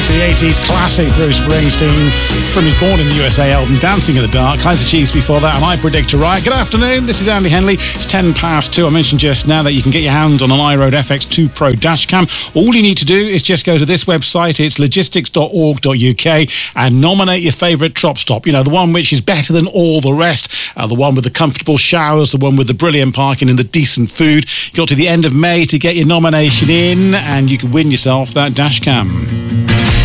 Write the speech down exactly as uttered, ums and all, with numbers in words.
back to the eighties classic Bruce Springsteen from his Born in the U S A album Dancing in the Dark. Kaiser Chiefs before that, and I Predict a Riot. Good afternoon, this is Andy Henley. It's ten past two. I mentioned just now that you can get your hands on an iRoad F X two Pro dashcam. All you need to do is just go to this website. It's logistics dot org dot U K and nominate your favourite Trop Stop. You know, the one which is better than all the rest. Uh, the one with the comfortable showers, the one with the brilliant parking and the decent food. You got to the end of May to get your nomination in, and you can win yourself that dashcam.